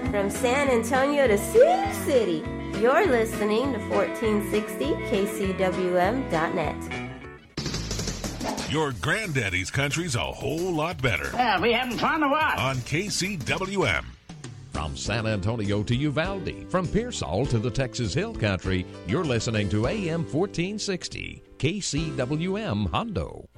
From San Antonio to Sioux City, you're listening to 1460 KCWM.net. Your granddaddy's country's a whole lot better. Yeah, we having fun or what? On KCWM. From San Antonio to Uvalde, from Pearsall to the Texas Hill Country, you're listening to AM 1460, KCWM Hondo.